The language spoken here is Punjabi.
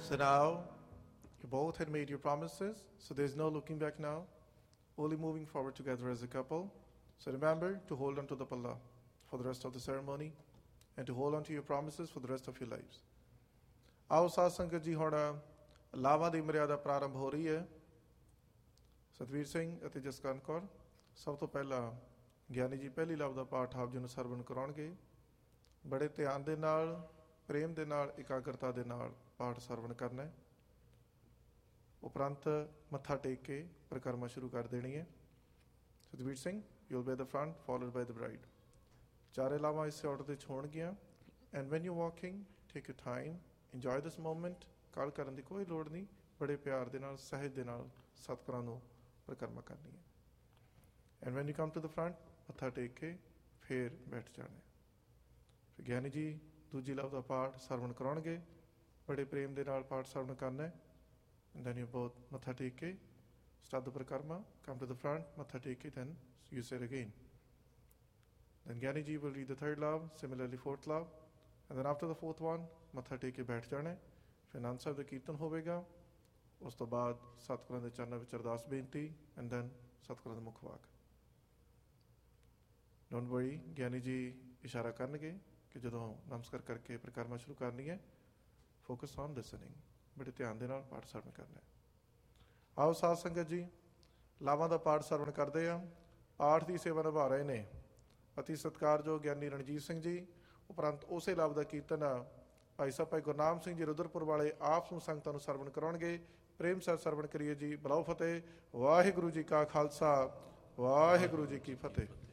So now, you both had made your promises, so there's no looking back now, only moving forward together as a couple. So remember to hold on to the palla for the rest of the ceremony and to hold on to your promises for the rest of your lives. ਆਓ ਸਾਧ ਸੰਗਤ ਜੀ ਹੁਣ ਲਾਵਾਂ ਦੀ ਮਰਿਆਦਾ ਪ੍ਰਾਰੰਭ ਹੋ ਰਹੀ ਹੈ। ਸਤਵੀਰ ਸਿੰਘ ਅਤੇ ਜਸਕਰਨ ਕੌਰ ਸਭ ਤੋਂ ਪਹਿਲਾਂ ਗਿਆਨੀ ਜੀ ਪਹਿਲੀ ਲਵ ਦਾ ਪਾਠ ਆਪ ਜੀ ਨੂੰ ਸਰਵਣ ਕਰਾਉਣਗੇ। ਬੜੇ ਧਿਆਨ ਦੇ ਨਾਲ, ਪ੍ਰੇਮ ਦੇ ਨਾਲ, ਇਕਾਗਰਤਾ ਦੇ ਨਾਲ ਪਾਠ ਸਰਵਣ ਕਰਨਾ ਹੈ। ਉਪਰੰਤ ਮੱਥਾ ਟੇਕ ਕੇ ਪ੍ਰਕਰਮਾ ਸ਼ੁਰੂ ਕਰ ਦੇਣੀ ਹੈ। Satveer Singh, you will be at the front followed by the bride. ਚਾਰੇ ਲਾਵਾਂ ਇਸੇ ਆਰਡਰ ਦੇ 'ਚ ਹੋਣਗੀਆਂ। And when you walking take your time, enjoy this moment. ਕਾਹਲ ਕਰਨ ਦੀ ਕੋਈ ਲੋੜ ਨਹੀਂ, ਬੜੇ ਪਿਆਰ ਦੇ ਨਾਲ, ਸਹਿਜ ਦੇ ਨਾਲ ਸਤਿਗੁਰਾਂ ਨੂੰ ਪ੍ਰਕਰਮਾ ਕਰਨੀ ਹੈ। And when you come to the front, ਮੱਥਾ ਟੇਕ ਕੇ ਫਿਰ ਬੈਠ ਜਾਣਾ। ਫਿਰ ਗਿਆਨੀ ਜੀ ਦੂਜੀ ਲਵ ਦਾ ਪਾਠ ਸਰਵਣ ਕਰਾਉਣਗੇ। ਬੜੇ ਪ੍ਰੇਮ ਦੇ ਨਾਲ ਪਾਠ ਸਰਵਣ ਕਰਨਾ ਹੈ। ਦੈਨ ਯੂ ਬੋਥ ਮੱਥਾ ਟੇਕ ਕੇ start the parikrama, come to the front, matha take it, and you say it again. Then Gyani ji will read the third love, similarly fourth love, and then after the fourth one, matha take ke baith jana. ਫਿਰ ਆਨੰਦ ਸਾਹਿਬ ਦਾ ਕੀਰਤਨ ਹੋਵੇਗਾ। ਉਸ ਤੋਂ ਬਾਅਦ ਸਤਿਗੁਰਾਂ ਦੇ ਚਰਨਾਂ ਵਿੱਚ ਅਰਦਾਸ ਬੇਨਤੀ, ਐਂਡ ਦੈਨ ਸਤਿਗੁਰਾਂ ਦਾ ਮੁੱਖ ਵਾਕ। ਡੋਂਟ ਵਰੀ, ਗਿਆਨੀ ਜੀ ਇਸ਼ਾਰਾ ਕਰਨਗੇ ਕਿ ਜਦੋਂ ਨਮਸਕਾਰ ਕਰਕੇ ਪਰਿਕਰਮਾ ਸ਼ੁਰੂ ਕਰਨੀ ਹੈ। ਫੋਕਸ ਔਨ ਲਿਸਨਿੰਗ, ਬੜੇ ਧਿਆਨ ਦੇ ਨਾਲ ਪਾਠ ਸਰਵਣ ਕਰਨਾ ਹੈ। ਆਓ ਸਾਧ ਸੰਗਤ ਜੀ ਲਾਵਾਂ ਦਾ ਪਾਠ ਸਰਵਣ ਕਰਦੇ ਆ। ਪਾਠ ਦੀ ਸੇਵਾ ਨਿਭਾ ਰਹੇ ਨੇ ਅਤੀ ਸਤਿਕਾਰਯੋਗ ਗਿਆਨੀ ਰਣਜੀਤ ਸਿੰਘ ਜੀ। ਉਪਰੰਤ ਉਸੇ ਲਵ ਦਾ ਕੀਰਤਨ ਭਾਈ ਸਾਹਿਬ ਭਾਈ ਗੁਰਨਾਮ ਸਿੰਘ ਜੀ ਰੁਦਰਪੁਰ ਵਾਲੇ ਆਪ ਨੂੰ ਸੰਗਤਾਂ ਨੂੰ ਸਰਵਣ ਕਰਾਉਣਗੇ। ਪ੍ਰੇਮ ਸਾਹਿਬ ਸਰਵਣ ਕਰੀਏ ਜੀ। ਬਲਾਓ ਫਤਿਹ। ਵਾਹਿਗੁਰੂ ਜੀ ਕਾ ਖਾਲਸਾ, ਵਾਹਿਗੁਰੂ ਜੀ ਕੀ ਫਤਿਹ।